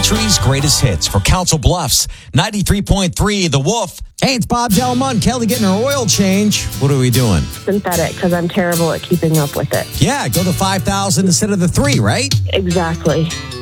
country's greatest hits. For Council Bluffs, 93.3 The Wolf. Hey, it's Bob Delmont. Kelly getting her oil change. What are we doing? Synthetic, because I'm terrible at keeping up with it. Yeah, go to 5,000 instead of the 3, right? Exactly.